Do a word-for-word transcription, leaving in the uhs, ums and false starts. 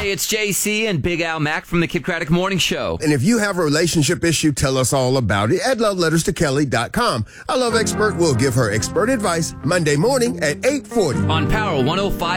Hey, it's J C and Big Al Mack from the Kip Craddock Morning Show. And if you have a relationship issue, tell us all about it at love letters to kelly dot com. Our love expert will give her expert advice Monday morning at eight forty. On Power one oh five.